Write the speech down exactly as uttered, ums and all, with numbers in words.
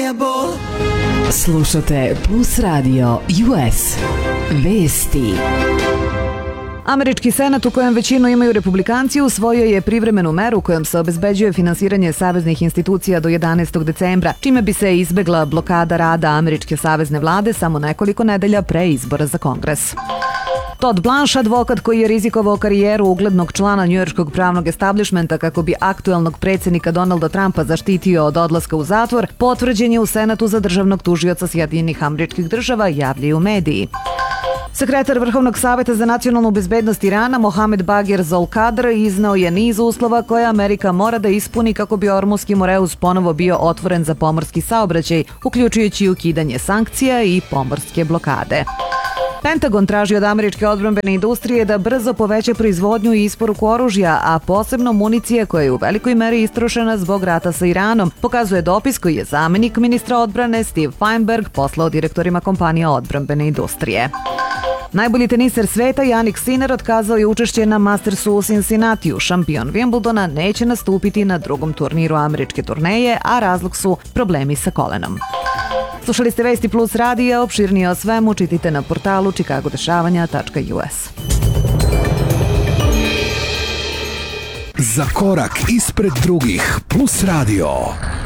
moja bol. Slušate Plus Radio U S. Vesti. Američki senat, u kojem većinu imaju republikanci, usvojio je privremenu meru kojom se obezbeđuje finansiranje saveznih institucija do jedanaestog decembra, čime bi se izbegla blokada rada američke savezne vlade samo nekoliko nedelja pre izbora za Kongres. Todd Blanche, advokat koji je rizikovao karijeru uglednog člana njujorškog pravnog establishmenta kako bi aktuelnog predsjednika Donalda Trumpa zaštitio od odlaska u zatvor, potvrđen je u Senatu za državnog tužioca Sjedinjenih Američkih Država, javljaju mediji. Sekretar Vrhovnog saveta za nacionalnu bezbednost Irana, Mohamed Bagher Zolkadr, izneo je niz uslova koje Amerika mora da ispuni kako bi Ormuski Moreus ponovo bio otvoren za pomorski saobraćaj, uključujući ukidanje sankcija i pomorske blokade. Pentagon traži od američke odbrambene industrije da brzo poveća proizvodnju i isporuku oružja, a posebno municije koja je u velikoj meri istrošena zbog rata sa Iranom, pokazuje dopis koji je zamenik ministra odbrane Steve Feinberg poslao direktorima kompanija odbrambene industrije. Najbolji teniser sveta Jannik Sinner otkazao je učešće na Mastersu u Cincinnatiju. Šampion Wimbledona neće nastupiti na drugom turniru američke turneje, a razlog su problemi sa kolenom. Slušali ste Vesti Plus radija, opširnije o svemu čitajte na portalu chicagodešavanja tačka u es. Za korak ispred drugih, Plus radio.